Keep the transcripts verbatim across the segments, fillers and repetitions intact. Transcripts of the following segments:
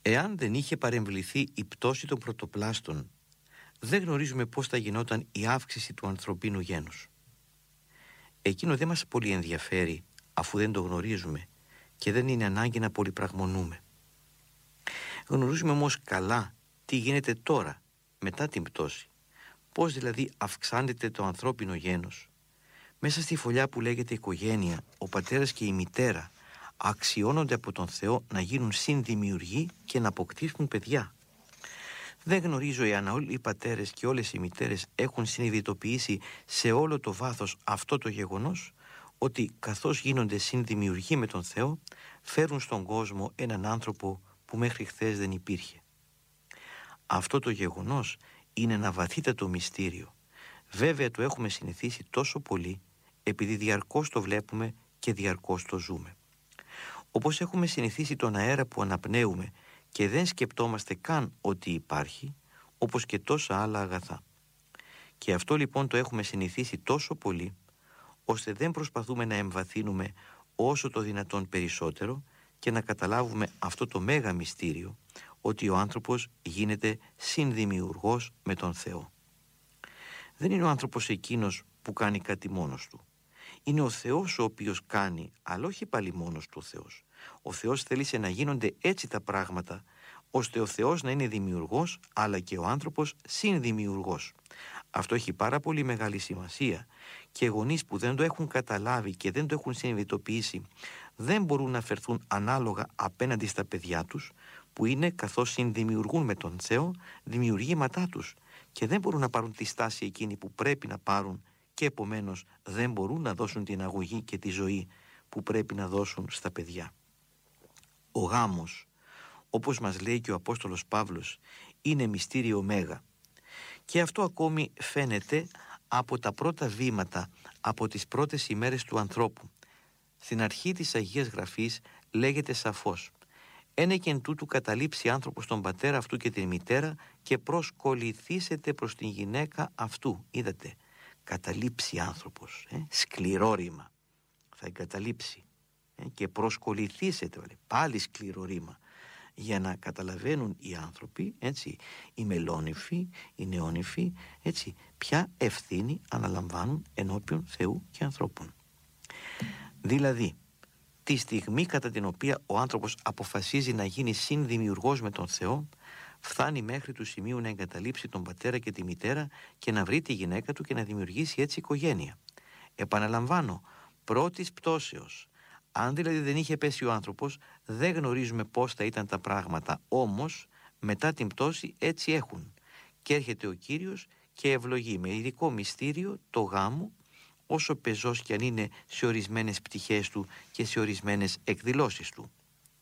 Εάν δεν είχε παρεμβληθεί η πτώση των πρωτοπλάστων, δεν γνωρίζουμε πώς θα γινόταν η αύξηση του ανθρωπίνου γένους. Εκείνο δεν μας πολύ ενδιαφέρει, αφού δεν το γνωρίζουμε και δεν είναι ανάγκη να πολυπραγμονούμε. Γνωρίζουμε όμως καλά τι γίνεται τώρα, μετά την πτώση. Πώς δηλαδή αυξάνεται το ανθρώπινο γένος. Μέσα στη φωλιά που λέγεται οικογένεια, ο πατέρας και η μητέρα αξιώνονται από τον Θεό να γίνουν συνδημιουργοί και να αποκτήσουν παιδιά. Δεν γνωρίζω εάν όλοι οι πατέρες και όλες οι μητέρες έχουν συνειδητοποιήσει σε όλο το βάθος αυτό το γεγονός, ότι καθώς γίνονται συνδημιουργοί με τον Θεό, φέρουν στον κόσμο έναν άνθρωπο που μέχρι χθες δεν υπήρχε. Αυτό το γεγονός είναι ένα βαθύτατο μυστήριο. Βέβαια το έχουμε συνηθίσει τόσο πολύ, επειδή διαρκώς το βλέπουμε και διαρκώς το ζούμε. Όπως έχουμε συνηθίσει τον αέρα που αναπνέουμε και δεν σκεπτόμαστε καν ότι υπάρχει, όπως και τόσα άλλα αγαθά. Και αυτό λοιπόν το έχουμε συνηθίσει τόσο πολύ, ώστε δεν προσπαθούμε να εμβαθύνουμε όσο το δυνατόν περισσότερο και να καταλάβουμε αυτό το μέγα μυστήριο, ότι ο άνθρωπος γίνεται συνδημιουργός με τον Θεό. Δεν είναι ο άνθρωπος εκείνος που κάνει κάτι μόνος του. Είναι ο Θεός ο οποίος κάνει, αλλά όχι πάλι μόνος του ο Θεός. Ο Θεός θέλησε να γίνονται έτσι τα πράγματα, ώστε ο Θεός να είναι δημιουργός, αλλά και ο άνθρωπος συνδημιουργός. Αυτό έχει πάρα πολύ μεγάλη σημασία και γονείς που δεν το έχουν καταλάβει και δεν το έχουν συνειδητοποιήσει δεν μπορούν να φερθούν ανάλογα απέναντι στα παιδιά τους, που είναι, καθώς συνδημιουργούν με τον Θεό, δημιουργήματά τους και δεν μπορούν να πάρουν τη στάση εκείνη που πρέπει να πάρουν και επομένως δεν μπορούν να δώσουν την αγωγή και τη ζωή που πρέπει να δώσουν στα παιδιά. Ο γάμος, όπως μας λέει και ο Απόστολος Παύλος, είναι μυστήριο μέγα. Και αυτό ακόμη φαίνεται από τα πρώτα βήματα, από τις πρώτες ημέρες του ανθρώπου. Στην αρχή της Αγίας Γραφής λέγεται σαφώς: «Ένεκεν τούτου καταλήψει άνθρωπος τον πατέρα αυτού και την μητέρα και προσκοληθήσετε προς την γυναίκα αυτού». Είδατε, καταλήψει άνθρωπος, ε, σκληρό ρήμα, θα εγκαταλείψει, ε, και προσκοληθήσετε, πάλι σκληρό ρήμα, για να καταλαβαίνουν οι άνθρωποι, έτσι, οι μελόνυφοι, οι νεόνυφοι, έτσι, ποια ευθύνη αναλαμβάνουν ενώπιον Θεού και ανθρώπων. Δηλαδή, τη στιγμή κατά την οποία ο άνθρωπος αποφασίζει να γίνει συνδημιουργός με τον Θεό, φτάνει μέχρι του σημείου να εγκαταλείψει τον πατέρα και τη μητέρα και να βρει τη γυναίκα του και να δημιουργήσει έτσι οικογένεια. Επαναλαμβάνω, πρώτης πτώσεως. Αν δηλαδή δεν είχε πέσει ο άνθρωπος, δεν γνωρίζουμε πώς θα ήταν τα πράγματα. Όμως, μετά την πτώση έτσι έχουν. Και έρχεται ο Κύριος και ευλογεί με ειδικό μυστήριο το γάμο, όσο πεζός κι αν είναι σε ορισμένες πτυχές του και σε ορισμένες εκδηλώσεις του.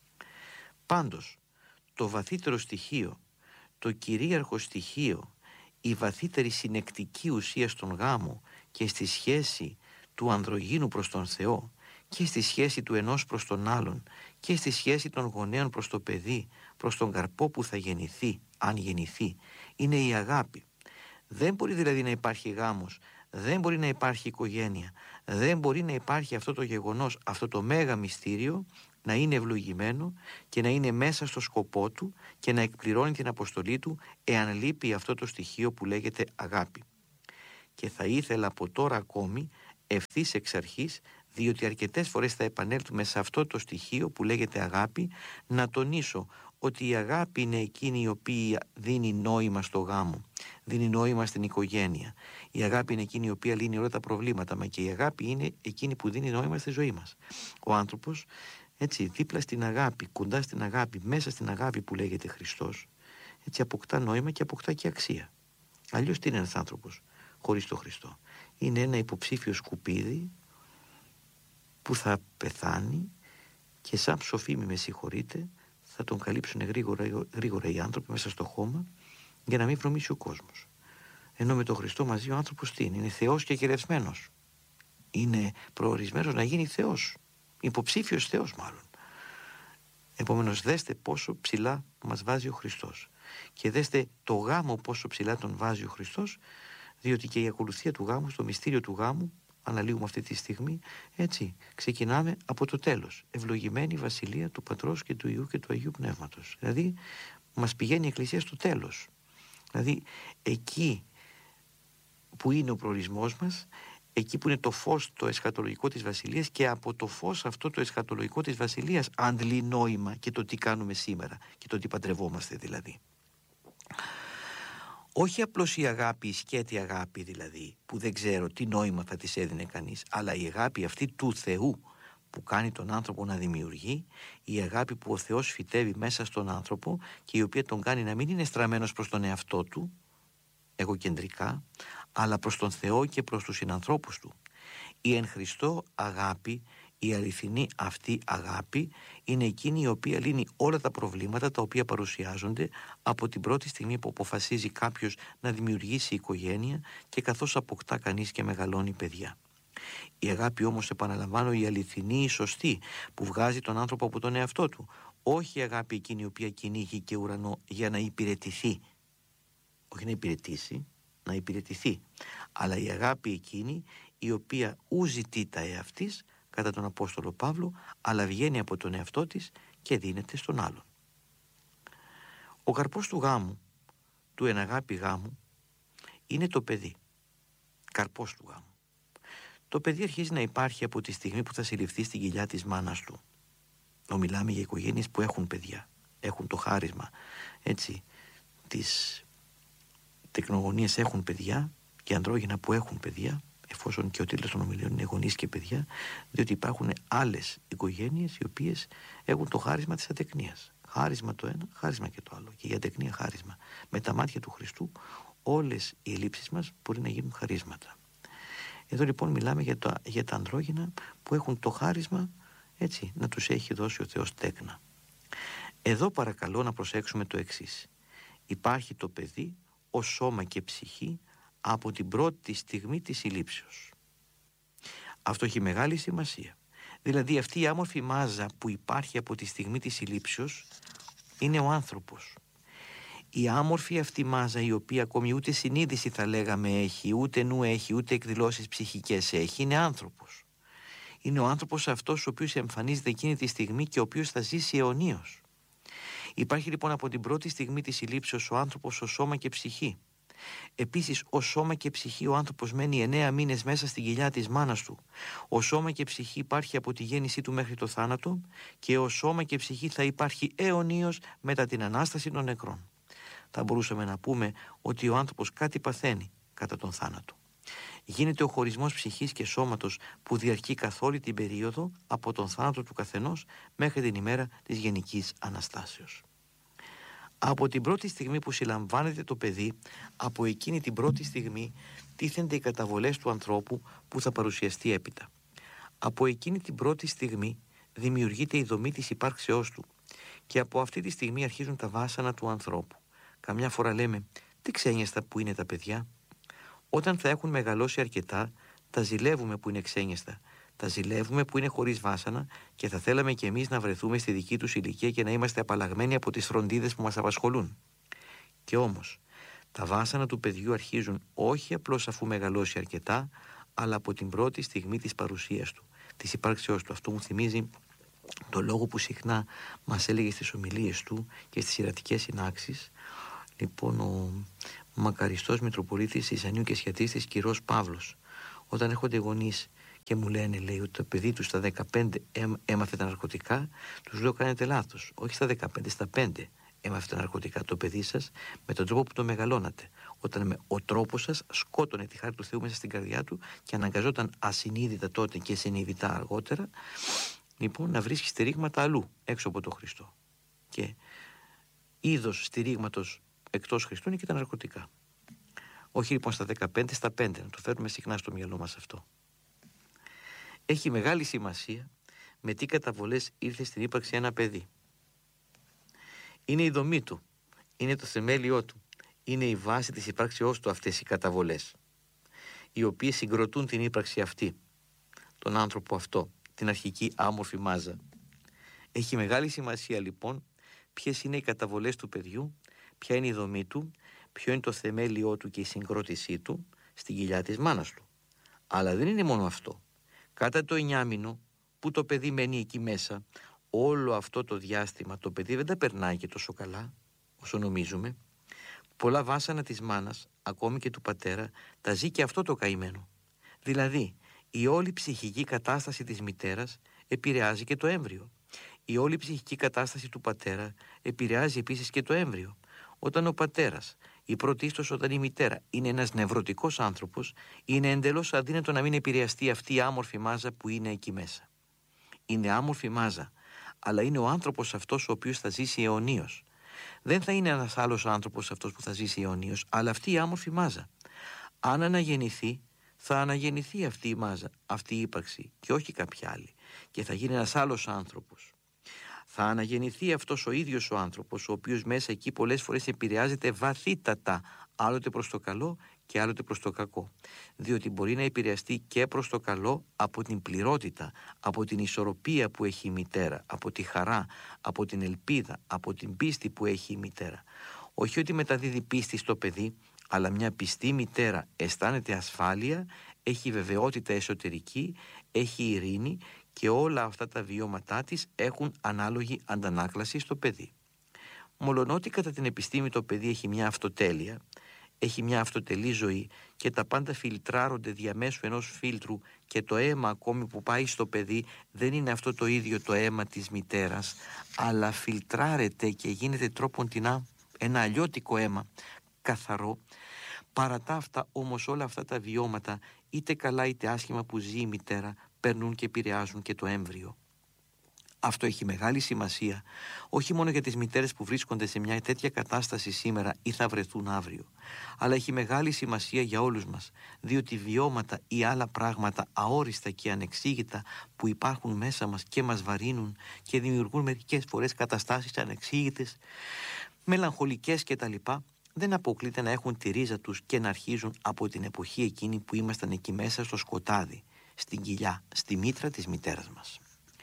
Πάντως, το βαθύτερο στοιχείο, το κυρίαρχο στοιχείο, η βαθύτερη συνεκτική ουσία στον γάμο και στη σχέση του ανδρογύνου προς τον Θεό και στη σχέση του ενός προς τον άλλον και στη σχέση των γονέων προς το παιδί, προς τον καρπό που θα γεννηθεί, αν γεννηθεί, είναι η αγάπη. Δεν μπορεί δηλαδή να υπάρχει γάμος, δεν μπορεί να υπάρχει οικογένεια, δεν μπορεί να υπάρχει αυτό το γεγονός, αυτό το μέγα μυστήριο να είναι ευλογημένο και να είναι μέσα στο σκοπό του και να εκπληρώνει την αποστολή του, εάν λείπει αυτό το στοιχείο που λέγεται αγάπη. Και θα ήθελα από τώρα ακόμη, ευθύς εξ αρχής, διότι αρκετές φορές θα επανέλθουμε σε αυτό το στοιχείο που λέγεται αγάπη, να τονίσω ότι η αγάπη είναι εκείνη η οποία δίνει νόημα στο γάμο, δίνει νόημα στην οικογένεια. Η αγάπη είναι εκείνη η οποία λύνει όλα τα προβλήματα, μα και η αγάπη είναι εκείνη που δίνει νόημα στη ζωή μας. Ο άνθρωπος, έτσι, δίπλα στην αγάπη, κοντά στην αγάπη, μέσα στην αγάπη που λέγεται Χριστός, έτσι αποκτά νόημα και αποκτά και αξία. Αλλιώς τι είναι ένας άνθρωπος χωρίς τον Χριστό? Είναι ένα υποψήφιο σκουπίδι που θα πεθάνει και σαν ψοφίμι, με συγχωρείτε, θα τον καλύψουν γρήγορα, γρήγορα οι άνθρωποι μέσα στο χώμα για να μην βρωμίσει ο κόσμος. Ενώ με τον Χριστό μαζί ο άνθρωπος τι είναι? Είναι Θεός και κερδισμένος. Είναι προορισμένος να γίνει Θεός. Υποψήφιος Θεός μάλλον. Επομένως δέστε πόσο ψηλά μας βάζει ο Χριστός. Και δέστε το γάμο πόσο ψηλά τον βάζει ο Χριστός, διότι και η ακολουθία του γάμου, στο μυστήριο του γάμου, αναλύουμε αυτή τη στιγμή, έτσι, ξεκινάμε από το τέλος. Ευλογημένη η βασιλεία του Πατρός και του Υιού και του Αγίου Πνεύματος. Δηλαδή, μας πηγαίνει η Εκκλησία στο τέλος. Δηλαδή, εκεί που είναι ο προορισμός μας, εκεί που είναι το φως το εσχατολογικό της βασιλείας, και από το φως αυτό το εσχατολογικό της βασιλείας αντλεί νόημα και το τι κάνουμε σήμερα και το τι παντρευόμαστε δηλαδή. Όχι απλώς η αγάπη, η σκέτη αγάπη δηλαδή, που δεν ξέρω τι νόημα θα της έδινε κανείς, αλλά η αγάπη αυτή του Θεού που κάνει τον άνθρωπο να δημιουργεί, η αγάπη που ο Θεός φυτεύει μέσα στον άνθρωπο και η οποία τον κάνει να μην είναι στραμμένος προς τον εαυτό του, εγωκεντρικά, αλλά προς τον Θεό και προς τους συνανθρώπους του. Η εν Χριστώ αγάπη, η αληθινή αυτή αγάπη, είναι εκείνη η οποία λύνει όλα τα προβλήματα τα οποία παρουσιάζονται από την πρώτη στιγμή που αποφασίζει κάποιος να δημιουργήσει οικογένεια και καθώς αποκτά κανείς και μεγαλώνει παιδιά. Η αγάπη όμως, επαναλαμβάνω, η αληθινή, η σωστή, που βγάζει τον άνθρωπο από τον εαυτό του. Όχι η αγάπη εκείνη η οποία κυνήγει και ουρανό για να υπηρετηθεί. Όχι να υπηρετήσει, να υπηρετηθεί. Αλλά η αγάπη εκείνη η οποία ου ζητεί τα εαυτής, κατά τον Απόστολο Παύλο, αλλά βγαίνει από τον εαυτό της και δίνεται στον άλλον. Ο καρπός του γάμου, του εναγάπη γάμου, είναι το παιδί. Καρπός του γάμου. Το παιδί αρχίζει να υπάρχει από τη στιγμή που θα συλληφθεί στην κοιλιά της μάνας του. Μιλάμε για οικογένειες που έχουν παιδιά, έχουν το χάρισμα, έτσι, τις τεκνογωνίες, έχουν παιδιά, και ανδρόγυνα που έχουν παιδιά, εφόσον και ο τίτλος των ομιλίων είναι γονείς και παιδιά, διότι υπάρχουν άλλες οικογένειες οι οποίες έχουν το χάρισμα της ατεκνίας. Χάρισμα το ένα, χάρισμα και το άλλο. Και η ατεκνία χάρισμα. Με τα μάτια του Χριστού όλες οι ελλείψεις μας μπορεί να γίνουν χαρίσματα. Εδώ λοιπόν μιλάμε για, το, για τα ανδρόγυνα που έχουν το χάρισμα, έτσι, να τους έχει δώσει ο Θεός τέκνα. Εδώ παρακαλώ να προσέξουμε το εξής. Υπάρχει το παιδί ως σώμα και ψυχή από την πρώτη στιγμή της συλλήψεως. Αυτό έχει μεγάλη σημασία. Δηλαδή αυτή η άμορφη μάζα που υπάρχει από τη στιγμή της συλλήψεως είναι ο άνθρωπος. Η άμορφη αυτή μάζα, η οποία ακόμη ούτε συνείδηση θα λέγαμε έχει, ούτε νου έχει, ούτε εκδηλώσεις ψυχικές έχει, είναι άνθρωπος. Είναι ο άνθρωπος αυτός ο οποίος εμφανίζεται εκείνη τη στιγμή και ο οποίος θα ζήσει αιωνίως. Υπάρχει λοιπόν από την πρώτη στιγμή της συλλήψεως ο άνθρωπος ως σώμα και ψυχή. Επίσης, ως σώμα και ψυχή ο άνθρωπος μένει εννέα μήνες μέσα στην κοιλιά της μάνας του. Ως σώμα και ψυχή υπάρχει από τη γέννησή του μέχρι το θάνατο, και ως σώμα και ψυχή θα υπάρχει αιωνίως μετά την Ανάσταση των νεκρών. Θα μπορούσαμε να πούμε ότι ο άνθρωπος κάτι παθαίνει κατά τον θάνατο. Γίνεται ο χωρισμός ψυχής και σώματος που διαρκεί καθ' όλη την περίοδο από τον θάνατο του καθενός μέχρι την ημέρα της Γενικής Αναστάσεως. Από την πρώτη στιγμή που συλλαμβάνεται το παιδί, από εκείνη την πρώτη στιγμή τίθενται οι καταβολές του ανθρώπου που θα παρουσιαστεί έπειτα. Από εκείνη την πρώτη στιγμή δημιουργείται η δομή της υπάρξεώς του, και από αυτή τη στιγμή αρχίζουν τα βάσανα του ανθρώπου. Καμιά φορά λέμε, τι ξένιαστα που είναι τα παιδιά. Όταν θα έχουν μεγαλώσει αρκετά, τα ζηλεύουμε που είναι ξένιαστα. Τα ζηλεύουμε που είναι χωρίς βάσανα, και θα θέλαμε κι εμείς να βρεθούμε στη δική τους ηλικία και να είμαστε απαλλαγμένοι από τις φροντίδες που μας απασχολούν. Και όμως, τα βάσανα του παιδιού αρχίζουν όχι απλώς αφού μεγαλώσει αρκετά, αλλά από την πρώτη στιγμή της παρουσίας του, της υπάρξεώς του. Αυτό μου θυμίζει το λόγο που συχνά μας έλεγε στις ομιλίες του και στις ιερατικές συνάξεις. Λοιπόν, ο μακαριστός Μητροπολίτης Ισανίου και Σχιατίστης Κυρός Παύλος, όταν έρχονται γονείς και μου λένε, λέει, ότι το παιδί του στα δεκαπέντε έμαθε τα ναρκωτικά, τους λέω, κάνετε λάθος. Όχι στα δεκαπέντε, στα πέντε έμαθε τα ναρκωτικά το παιδί σας, με τον τρόπο που το μεγαλώνατε. Όταν με, ο τρόπος σας σκότωνε τη χάρη του Θεού μέσα στην καρδιά του και αναγκαζόταν ασυνείδητα τότε και συνειδητά αργότερα, λοιπόν, να βρίσκει στηρίγματα αλλού, έξω από τον Χριστό. Και είδος στηρίγματος εκτός Χριστού είναι και τα ναρκωτικά. Όχι λοιπόν στα δεκαπέντε, στα πέντε, να το φέρουμε συχνά στο μυαλό μας αυτό. Έχει μεγάλη σημασία με τι καταβολές ήρθε στην ύπαρξη ένα παιδί. Είναι η δομή του, είναι το θεμέλιό του, είναι η βάση της ύπαρξεώς του αυτές οι καταβολές, οι οποίες συγκροτούν την ύπαρξη αυτή, τον άνθρωπο αυτό, την αρχική άμορφη μάζα. Έχει μεγάλη σημασία λοιπόν ποιες είναι οι καταβολές του παιδιού, ποια είναι η δομή του, ποιο είναι το θεμέλιό του και η συγκρότησή του στην κοιλιά της μάνας του. Αλλά δεν είναι μόνο αυτό. Κατά το εννιάμηνο που το παιδί μένει εκεί μέσα, όλο αυτό το διάστημα το παιδί δεν τα περνάει και τόσο καλά όσο νομίζουμε. Πολλά βάσανα της μάνας, ακόμη και του πατέρα, τα ζει και αυτό το καημένο. Δηλαδή, η όλη ψυχική κατάσταση της μητέρας επηρεάζει και το έμβριο. Η όλη ψυχική κατάσταση του πατέρα επηρεάζει επίσης και το έμβριο. Όταν ο πατέρας, ή πρωτίστως όταν η μητέρα είναι ένας νευρωτικός άνθρωπος, είναι εντελώς αδύνατο να μην επηρεαστεί αυτή η άμορφη μάζα που είναι εκεί μέσα. Είναι άμορφη μάζα, αλλά είναι ο άνθρωπος αυτός ο οποίος θα ζήσει αιωνίως. Δεν θα είναι ένας άλλος άνθρωπος αυτός που θα ζήσει αιωνίως, αλλά αυτή η άμορφη μάζα. Αν αναγεννηθεί, θα αναγεννηθεί αυτή η μάζα, αυτή η ύπαρξη και όχι κάποια άλλη, και θα γίνει ένας άλλος άνθρωπος. Θα αναγεννηθεί αυτός ο ίδιος ο άνθρωπος, ο οποίος μέσα εκεί πολλές φορές επηρεάζεται βαθύτατα, άλλοτε προς το καλό και άλλοτε προς το κακό. Διότι μπορεί να επηρεαστεί και προς το καλό από την πληρότητα, από την ισορροπία που έχει η μητέρα, από τη χαρά, από την ελπίδα, από την πίστη που έχει η μητέρα. Όχι ότι μεταδίδει πίστη στο παιδί, αλλά μια πιστή μητέρα αισθάνεται ασφάλεια, έχει βεβαιότητα εσωτερική, έχει ειρήνη και όλα αυτά τα βιώματά της έχουν ανάλογη αντανάκλαση στο παιδί. Μολονότι κατά την επιστήμη το παιδί έχει μια αυτοτέλεια, έχει μια αυτοτελή ζωή και τα πάντα φιλτράρονται διαμέσου ενός φίλτρου και το αίμα ακόμη που πάει στο παιδί δεν είναι αυτό το ίδιο το αίμα της μητέρας, αλλά φιλτράρεται και γίνεται τρόποντινά ένα αλλιώτικο αίμα, καθαρό. Παρά τα αυτά όμως όλα αυτά τα βιώματα, είτε καλά είτε άσχημα που ζει η μητέρα, περνούν και επηρεάζουν και το έμβριο. Αυτό έχει μεγάλη σημασία, όχι μόνο για τις μητέρες που βρίσκονται σε μια τέτοια κατάσταση σήμερα ή θα βρεθούν αύριο, αλλά έχει μεγάλη σημασία για όλους μας, διότι βιώματα ή άλλα πράγματα αόριστα και ανεξήγητα που υπάρχουν μέσα μας και μας βαρύνουν και δημιουργούν μερικές φορές καταστάσεις ανεξήγητες, μελαγχολικές κτλ., δεν αποκλείται να έχουν τη ρίζα τους και να αρχίζουν από την εποχή εκείνη που ήμασταν εκεί μέσα στο σκοτάδι, στην κοιλιά, στη μήτρα της μητέρας μας.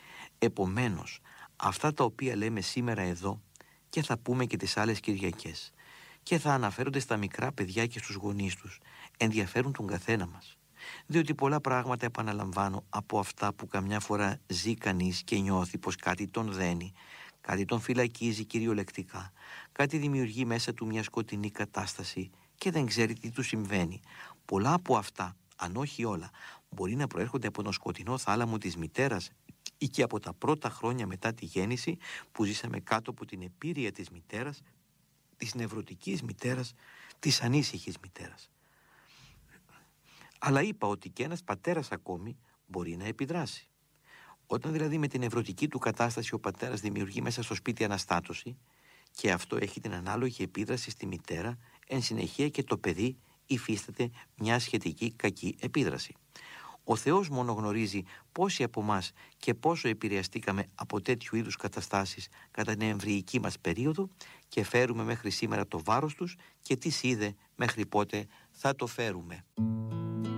Επομένως, αυτά τα οποία λέμε σήμερα εδώ και θα πούμε και τις άλλες Κυριακές και θα αναφέρονται στα μικρά παιδιά και στους γονείς τους, ενδιαφέρουν τον καθένα μας. Διότι πολλά πράγματα, επαναλαμβάνω, από αυτά που καμιά φορά ζει κανείς και νιώθει πως κάτι τον δένει, κάτι τον φυλακίζει κυριολεκτικά, κάτι δημιουργεί μέσα του μια σκοτεινή κατάσταση και δεν ξέρει τι του συμβαίνει. Πολλά από αυτά, αν όχι όλα, μπορεί να προέρχονται από τον σκοτεινό θάλαμο της μητέρας ή και από τα πρώτα χρόνια μετά τη γέννηση που ζήσαμε κάτω από την επίρρεια της μητέρας, της νευρωτικής μητέρας, της ανήσυχης μητέρας. Αλλά είπα ότι και ένας πατέρας ακόμη μπορεί να επιδράσει. Όταν δηλαδή με την νευρωτική του κατάσταση ο πατέρας δημιουργεί μέσα στο σπίτι αναστάτωση και αυτό έχει την ανάλογη επίδραση στη μητέρα, εν συνεχεία και το παιδί υφίσταται μια σχετική κακή επίδραση. Ο Θεός μόνο γνωρίζει πόσοι από μας και πόσο επηρεαστήκαμε από τέτοιου είδους καταστάσεις κατά την εμβρυϊκή μας περίοδο και φέρουμε μέχρι σήμερα το βάρος τους και τι είδε μέχρι πότε θα το φέρουμε.